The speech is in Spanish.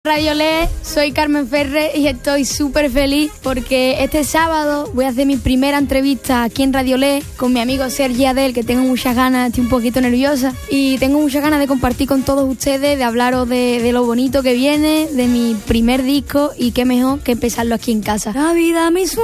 Radiolé, soy Carmen Ferre y estoy súper feliz porque este sábado voy a hacer mi primera entrevista aquí en Radiolé con mi amigo Sergi Adel, que tengo muchas ganas, estoy un poquito nerviosa y tengo muchas ganas de compartir con todos ustedes, de hablaros de lo bonito que viene, de mi primer disco y qué mejor que empezarlo aquí en casa. La vida misma.